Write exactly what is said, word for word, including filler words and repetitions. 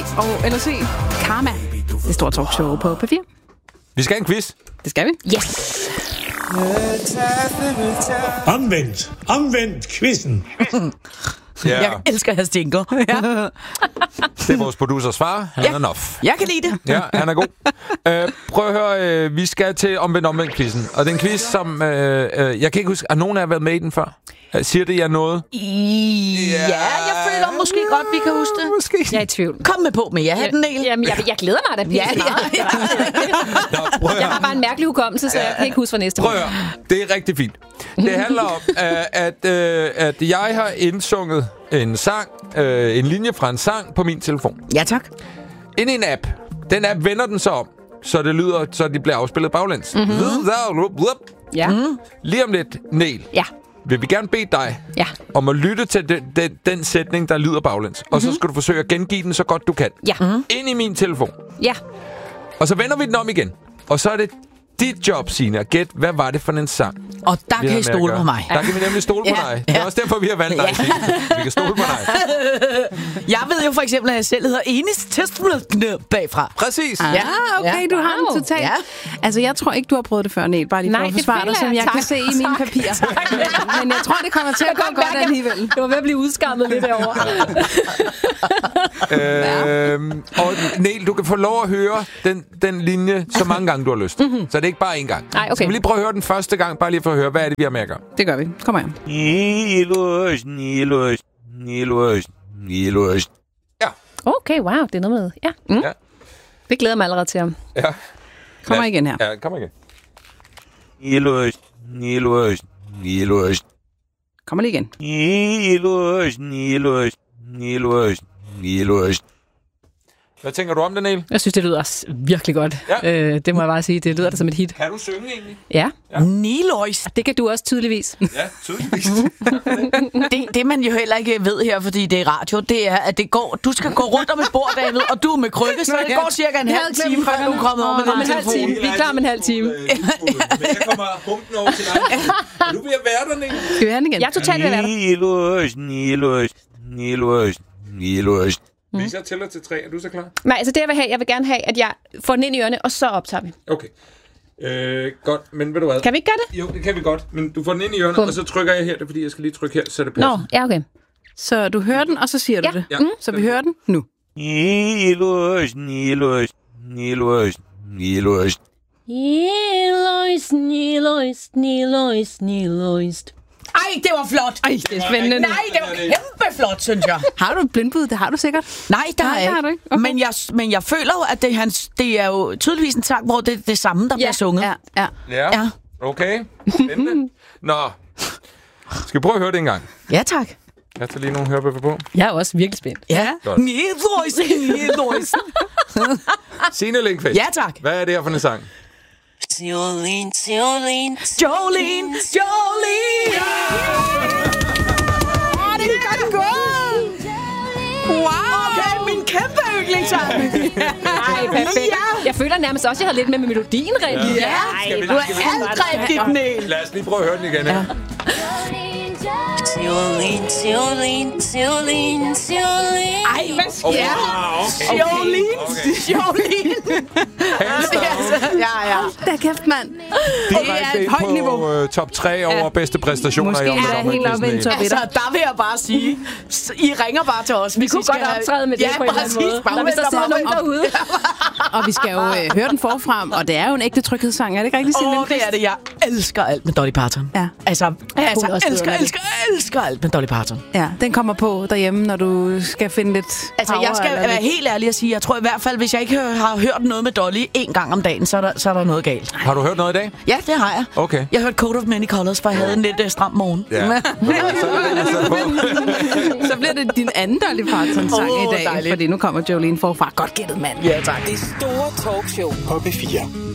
og eller se Karma. Det store talkshow på P fire. Vi skal have en quiz. Det skal vi. Yes. Omvendt. Omvendt quizzen. Ja. Jeg elsker hans jingle. Ja. Det er vores producers far. Han Ja. er enough. Jeg kan lide det. Ja, han er god. uh, prøv at høre, uh, vi skal til omvendt omvendt quizzen. Og det er en quiz, som... Uh, uh, jeg kan ikke huske, har nogen af jer været med i den før? Uh, siger det jer noget? Ja, jeg føler måske godt, vi kan huske det. Måske. Jeg er i tvivl. Kom med på med jer, den del. Jamen, jeg, jeg glæder mig da pisse Ja, ja, ja. Nå, prøv at Jeg høre. har bare en mærkelig hukommelse, så jeg kan ikke huske for næste Prøv år. at høre. Det er rigtig fint. Det handler om, uh, at, uh, at jeg har indsunget en sang, uh, en linje fra en sang på min telefon. Ja, tak. Ind i en app. Den app vender den så om, så det lyder, så de bliver afspillet baglæns. Mm-hmm. Ja. Mm. Lige om lidt, Niel, Ja. vil vi gerne bede dig Ja. om at lytte til den, den, den sætning, der lyder baglæns. Mm-hmm. Og så skal du forsøge at gengive den så godt du kan. Ja. Mm-hmm. Ind i min telefon. Ja. Og så vender vi den om igen. Og så er det dit job, Signe, at gætte, hvad var det for en sang? Og der vi kan I havde med at stole gøre. på mig. Der kan vi nemlig stole på Ja, dig. Det er ja. også derfor, vi har valgt dig, Ja. Signe. Vi kan stole på dig. Jeg ved jo for eksempel, at jeg selv hedder Enis Testament bagfra. Præcis. Ah, okay, Ja. du har den Wow. totalt. Ja. Altså, jeg tror ikke, du har prøvet det før, Niel. Bare lige for Nej, at det forsvare dig, føler som jeg. jeg kan Tak. se i mine Tak. papirer. Men jeg tror, det kommer til at gå godt alligevel. Det var ved at blive udskammet lidt derovre. Øhm, og Niel, du kan få lov at høre den, den linje så mange gange, du har lyst. Mm-hmm. Så det er ikke bare én gang. Nej, okay. Så vi lige prøve at høre den første gang, bare lige for at høre, hvad er det, vi har med at gøre. Det gør vi. Kom her. Niløs, Niløs, Niløs, Niløs. Ja. Okay, wow. Det er noget med... Ja. Mm. Ja. Det glæder jeg mig allerede til ham. Ja. Kommer igen her. Ja, kom igen. Niløs, Niløs, Niløs. Kommer lige igen. Niløs, Niløs, Niløs, Niløs. Hvad tænker du om det, Niel? Jeg synes, det lyder s- virkelig godt. Ja. Øh, det må jeg bare sige. Det lyder da som et hit. Kan du synge egentlig? Ja. Ja. Niløjs. Det kan du også tydeligvis. Ja, tydeligvis. Det, det, man jo heller ikke ved her, fordi det er radio, det er, at det går, du skal gå rundt om et bord, David, og du er med krykke, så det går cirka en halv time, før du er kommet over med Om en din halv time. telefon. Vi er klar om en halv time. Men jeg kommer humpen over til dig. Er du ved at være der, Niel? Skal vi have den igen? Jeg er totalt ved at være der. Niløs, Niløs, Niløs, Niløs. Hvis jeg tæller til tre, er du så klar? Nej, altså det jeg vil have, jeg vil gerne have, at jeg får den ind i ørerne, og så optager vi. Okay. Øh, godt, men ved du hvad? Kan vi ikke gøre det? Jo, det kan vi godt. Men du får den ind i ørerne, Bum. og så trykker jeg her. Det er fordi, jeg skal lige trykke her, så det passer. Nå, ja, okay. Så du hører den, og så siger du Ja. det. Ja. Så vi hører den nu. Niløs, Niløs, Niløs, Niløs. Niloist, niloist, niloist, niloist. Ej, det var flot. Ej, det er spændende. Nej, det var kæmpe flot, synes jeg. Har du et blindbud? Det har du sikkert. Nej, det har Nej, jeg det har ikke. du ikke. Okay. Men, jeg, men jeg føler jo, at det er, hans, det er jo tydeligvis en sang, hvor det er det samme, der bliver sunget. Ja, ja. Ja, Ja. okay. Spændende. Nå. Skal vi prøve at høre det en gang? Ja, tak. Jeg tager lige nogle hørebøffer på. Jeg er også virkelig spændt. Ja. Godt. Niløjs, Niløjs. Signe Lindqvist. Ja, tak. Hvad er det her for en sang? Jolene, Jolene, Jolene, Jolene. Åh, det er godt gået. Wow. Okay, min kæmpe yndlingssang. Nej, perfekt. Ja. Jeg føler nærmest også, at jeg har lidt med med melodien rent. Ja, Skal vi- du er skal vi- alt rigtigt, Niel. Lad os lige prøve at høre den igen. Ja. Jolene, Jolene, Jolene, Jolene. Ej, hvad sker der? Jolene. Jolene. Ja, ja. Da kæft, mand. Det er et højt niveau. På øh, top tre over bedste præstationer Måske i Omvendt er Omvendt helt oppe i en Quizzen. top Altså, der vil jeg bare sige, s- I ringer bare til os. Vi kunne godt optræde med det på en eller anden måde. Når hvis der sidder nogen derude. Og vi skal jo øh, høre den forfra, og det er jo en ægte tryghedssang. Er det ikke rigtigt, Signe Åh, Lindqvist? det er det. Jeg elsker alt med Dolly Parton. Ja. Altså, altså også elsker, vidunderlig. elsker, elsker alt med Dolly Parton. Ja, den kommer på derhjemme, når du skal finde lidt Altså, jeg power skal eller være lidt- helt ærlig at sige, jeg tror i hvert fald, hvis jeg ikke hø- har hørt noget med Dolly en gang om dagen, så er der, så er der noget galt. Har du hørt noget i dag? Ja, det har jeg. Okay. Jeg har hørt Coat of Many Colors, for jeg havde en lidt uh, stram morgen. Ja. Så bliver det din anden Dolly Parton-sang Åh, i dag, dejligt. fordi nu kommer Jolene forfra. Godt gættet, mand. Ja, tak. Det store talkshow på P fire.